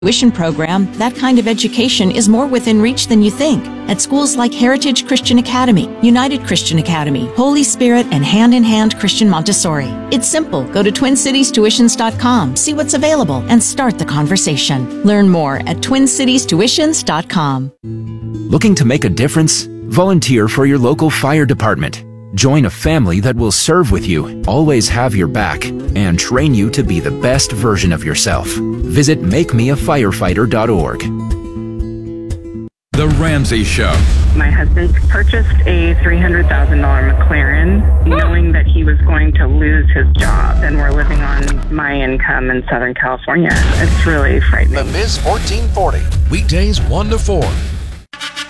tuition program, that kind of education is more within reach than you think. At schools like Heritage Christian Academy, United Christian Academy, Holy Spirit, and Hand in Hand Christian Montessori. It's simple. Go to TwinCitiesTuitions.com, see what's available, and start the conversation. Learn more at TwinCitiesTuitions.com. Looking to make a difference? Volunteer for your local fire department. Join a family that will serve with you, always have your back, and train you to be the best version of yourself. Visit MakeMeAFirefighter.org. The Ramsey Show. My husband purchased a $300,000 McLaren, knowing that he was going to lose his job, and we're living on my income in Southern California. It's really frightening. The Biz 1440. Weekdays 1 to 4